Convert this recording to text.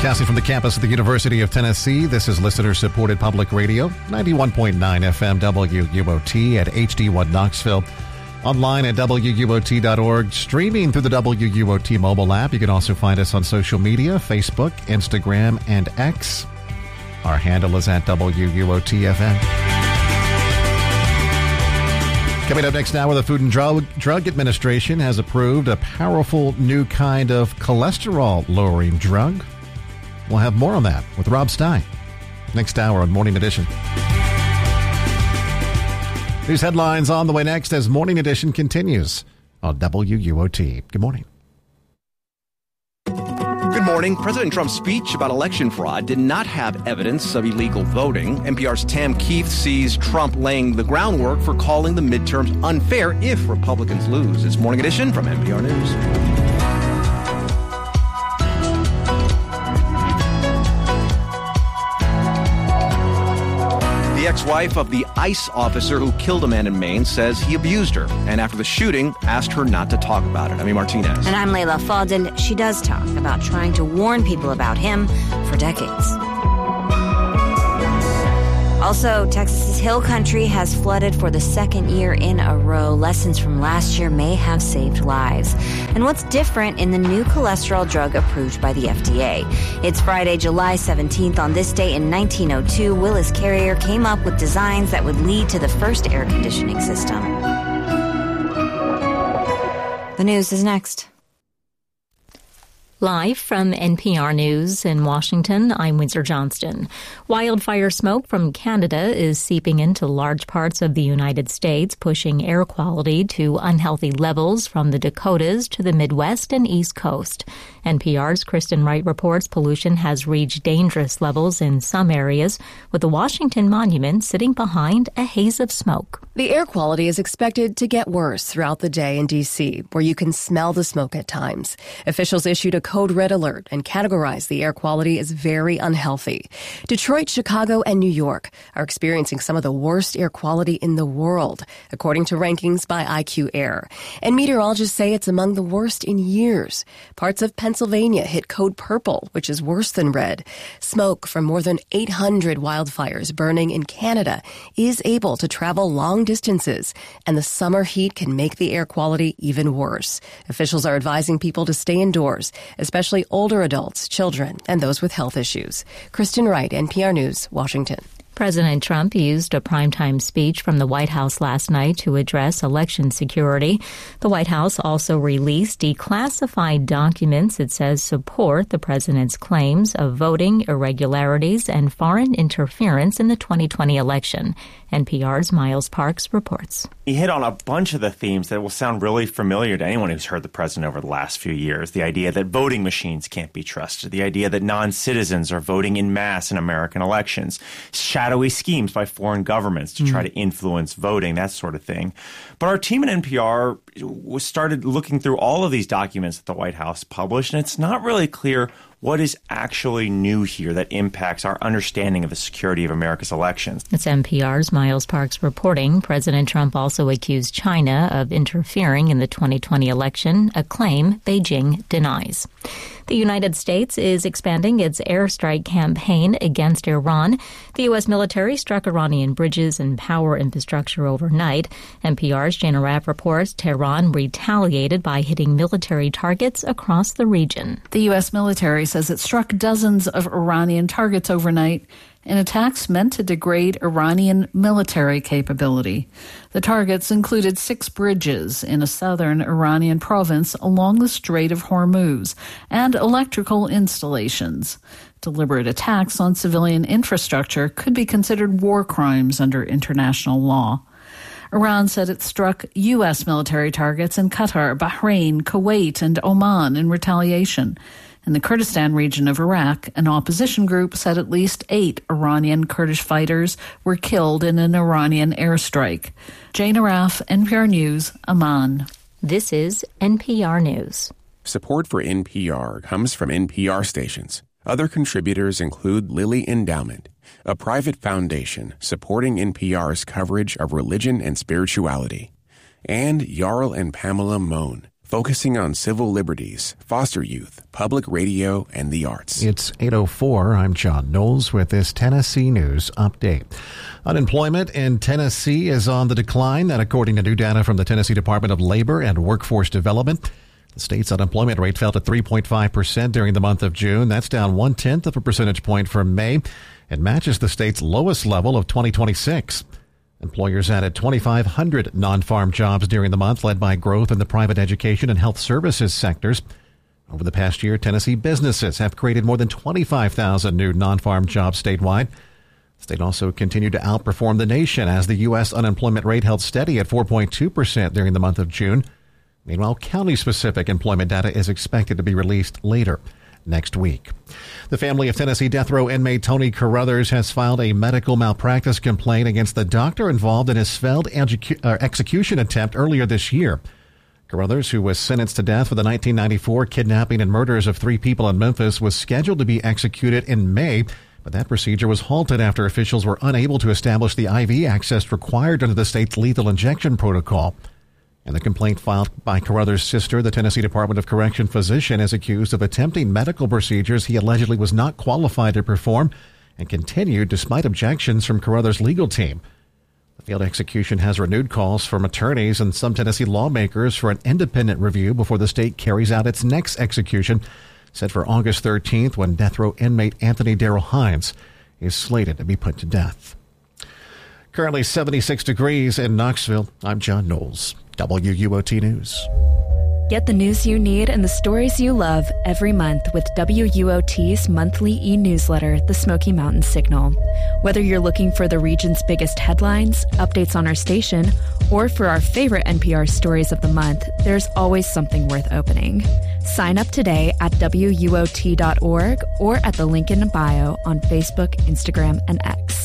Broadcasting from the campus of the University of Tennessee, this is listener-supported public radio, 91.9 FM WUOT at HD1 Knoxville. Online at WUOT.org, streaming through the WUOT mobile app. You can also find us on social media, Facebook, Instagram, and X. Our handle is at WUOT-FM. Coming up next now, the Food and Drug Administration has approved a powerful new kind of cholesterol-lowering drug. We'll have more on that with Rob Stein next hour on Morning Edition. News headlines on the way next as Morning Edition continues on WUOT. Good morning. Good morning. President Trump's speech about election fraud did not have evidence of illegal voting. NPR's Tam Keith sees Trump laying the groundwork for calling the midterms unfair if Republicans lose. It's Morning Edition from NPR News. The ex-wife of the ICE officer who killed a man in Maine says he abused her, and after the shooting, asked her not to talk about it. Amy Martinez. And I'm Layla Fadel. She does talk about trying to warn people about him for decades. Also, Texas's Hill Country has flooded for the second year in a row. Lessons from last year may have saved lives. And what's different in the new cholesterol drug approved by the FDA? It's Friday, July 17th. On this day in 1902, Willis Carrier came up with designs that would lead to the first air conditioning system. The news is next. Live from NPR News in Washington, I'm Windsor Johnston. Wildfire smoke from Canada is seeping into large parts of the United States, pushing air quality to unhealthy levels from the Dakotas to the Midwest and East Coast. NPR's Kristen Wright reports pollution has reached dangerous levels in some areas, with the Washington Monument sitting behind a haze of smoke. The air quality is expected to get worse throughout the day in D.C., where you can smell the smoke at times. Officials issued a code red alert and categorized the air quality as very unhealthy. Detroit, Chicago, and New York are experiencing some of the worst air quality in the world, according to rankings by IQ Air. And meteorologists say it's among the worst in years. Parts of Pennsylvania hit code purple, which is worse than red. Smoke from more than 800 wildfires burning in Canada is able to travel long distances, and the summer heat can make the air quality even worse. Officials are advising people to stay indoors, especially older adults, children, and those with health issues. Kristen Wright, NPR News, Washington. President Trump used a primetime speech from the White House last night to address election security. The White House also released declassified documents it says support the president's claims of voting irregularities and foreign interference in the 2020 election. NPR's Miles Parks reports. He hit on a bunch of the themes that will sound really familiar to anyone who's heard the president over the last few years. The idea that voting machines can't be trusted. The idea that non-citizens are voting in mass in American elections. Shadowy schemes by foreign governments to try to influence voting, that sort of thing. But our team at NPR started looking through all of these documents that the White House published, and it's not really clear what is actually new here that impacts our understanding of the security of America's elections. It's NPR's Miles Parks reporting. President Trump also accused China of interfering in the 2020 election, a claim Beijing denies. The United States is expanding its airstrike campaign against Iran. The U.S. military struck Iranian bridges and power infrastructure overnight. NPR's Jana Rapp reports Tehran retaliated by hitting military targets across the region. The U.S. military says it struck dozens of Iranian targets overnight in attacks meant to degrade Iranian military capability. The targets included 6 bridges in a southern Iranian province along the Strait of Hormuz and electrical installations. Deliberate attacks on civilian infrastructure could be considered war crimes under international law. Iran said it struck U.S. military targets in Qatar, Bahrain, Kuwait, and Oman in retaliation. In the Kurdistan region of Iraq, an opposition group said at least 8 Iranian Kurdish fighters were killed in an Iranian airstrike. Jane Araf, NPR News, Amman. This is NPR News. Support for NPR comes from NPR stations. Other contributors include Lilly Endowment, a private foundation supporting NPR's coverage of religion and spirituality, and Jarl and Pamela Mohn, focusing on civil liberties, foster youth, public radio, and the arts. It's 8:04. I'm John Knowles with this Tennessee News Update. Unemployment in Tennessee is on the decline, that according to new data from the Tennessee Department of Labor and Workforce Development. The state's unemployment rate fell to 3.5% during the month of June. That's down 0.1 of a percentage point from May and matches the state's lowest level of 2026. Employers added 2,500 non-farm jobs during the month, led by growth in the private education and health services sectors. Over the past year, Tennessee businesses have created more than 25,000 new non-farm jobs statewide. The state also continued to outperform the nation as the U.S. unemployment rate held steady at 4.2% during the month of June. Meanwhile, county-specific employment data is expected to be released later next week. The family of Tennessee death row inmate Tony Carruthers has filed a medical malpractice complaint against the doctor involved in his failed execution attempt earlier this year. Carruthers, who was sentenced to death for the 1994 kidnapping and murders of 3 people in Memphis, was scheduled to be executed in May, but that procedure was halted after officials were unable to establish the IV access required under the state's lethal injection protocol. And the complaint filed by Carruthers' sister, the Tennessee Department of Correction physician, is accused of attempting medical procedures he allegedly was not qualified to perform and continued despite objections from Carruthers' legal team. The failed execution has renewed calls from attorneys and some Tennessee lawmakers for an independent review before the state carries out its next execution, set for August 13th, when death row inmate Anthony Darrell Hines is slated to be put to death. Currently 76 degrees in Knoxville. I'm John Knowles, WUOT News. Get the news you need and the stories you love every month with WUOT's monthly e-newsletter, The Smoky Mountain Signal. Whether you're looking for the region's biggest headlines, updates on our station, or for our favorite NPR stories of the month, there's always something worth opening. Sign up today at WUOT.org or at the link in bio on Facebook, Instagram, and X.